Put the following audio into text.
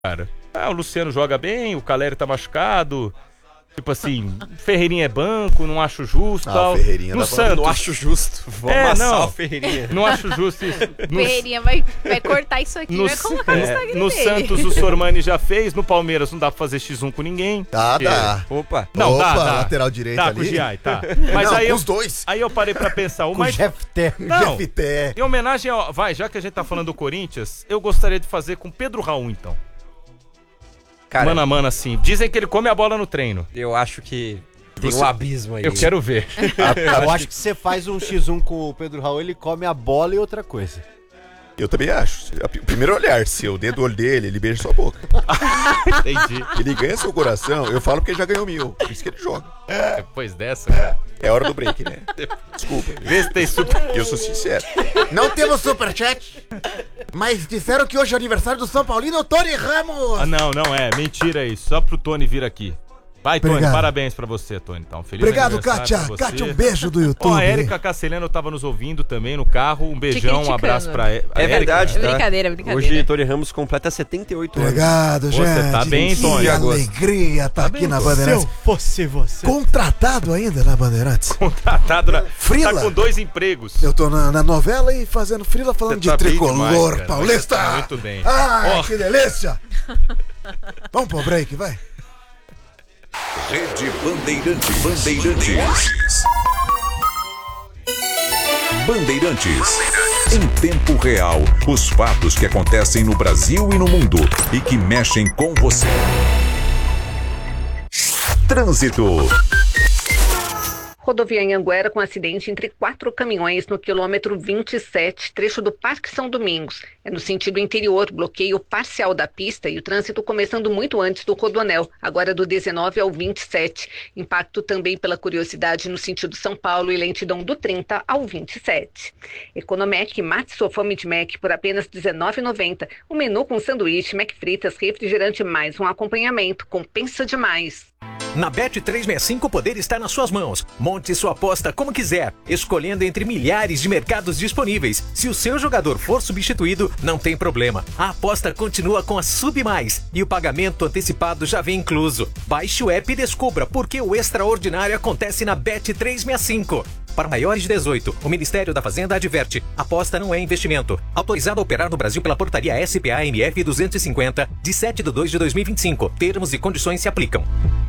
cara. O Luciano joga bem, o Caleri tá machucado. Tipo assim, Ferreirinha é banco, não acho justo e tal. Ferreirinha no dá Santos. Não acho justo. Vou amassar o Ferreirinha. Não acho justo isso. Ferreirinha vai cortar isso aqui e vai colocar no Instagram No dele. Santos o Sormani já fez, no Palmeiras não dá pra fazer X1 com ninguém. Dá. Opa. Não, Opa, dá. lateral direito Tá, ali. com o Giai, tá. Mas Não, aí com os dois. Aí eu parei pra pensar, o Com mais... Jefté. Não, Jefté. em homenagem ao... já que a gente tá falando do Corinthians, eu gostaria de fazer com Pedro Raul, então. Cara, Mano a mano, assim. Dizem que ele come a bola no treino. eu acho que tem um abismo aí. Eu quero ver. Eu acho que você faz um X1 com o Pedro Raul, ele come a bola e outra coisa. Eu também acho. O primeiro olhar seu, dentro do olho dele, ele beija sua boca. Entendi. Ele ganha seu coração, eu falo porque ele já ganhou 1000. Por isso que ele joga. Depois dessa, cara. É hora do break, né? Desculpa. Vê se tem super... Eu sou sincero. Não temos superchat, mas disseram que hoje é aniversário do São Paulino Tony Ramos. Ah, não é. Mentira isso. Só pro Tony vir aqui. Vai, Tony, Obrigado. parabéns pra você, Tony. Então, feliz Obrigado, aniversário Kátia. pra você. Kátia, um beijo do YouTube. Ó, a Érica Castelhano tava nos ouvindo também no carro. Um beijão, um criticando. abraço pra Érica. É verdade, tá? Brincadeira. Hoje Tony Ramos completa 78 anos. Obrigado, Você gente. tá bem, que Tony? alegria tá aqui na Bandeirantes. fosse você. Contratado ainda na Bandeirantes. Contratado na... Frila. Tá com 2 empregos. Eu tô na novela e fazendo frila falando Você tá de bem tricolor demais, cara. paulista. Você tá muito bem. Ah, Ó. que delícia. Vamos pro break, vai. Rede Bandeirantes. Bandeirantes. Em tempo real, os fatos que acontecem no Brasil e no mundo e que mexem com você. Trânsito. Rodovia Anhanguera com acidente entre 4 caminhões no quilômetro 27, trecho do Parque São Domingos. É no sentido interior, bloqueio parcial da pista e o trânsito começando muito antes do Rodoanel, agora do 19 ao 27. Impacto também pela curiosidade no sentido São Paulo e lentidão do 30 ao 27. Economec, mate sua fome de Mac por apenas R$ 19,90. Um menu com sanduíche, Mac fritas, refrigerante mais um acompanhamento. Compensa demais. Na Bet365 o poder está nas suas mãos. Monte sua aposta como quiser, escolhendo entre milhares de mercados disponíveis. Se o seu jogador for substituído, não tem problema. A aposta continua com a Sub Mais e o pagamento antecipado já vem incluso. Baixe o app e descubra por que o extraordinário acontece na Bet365. Para maiores de 18, o Ministério da Fazenda adverte: aposta não é investimento. Autorizado a operar no Brasil pela portaria SPA-MF 250, de 7/2/2025. Termos e condições se aplicam.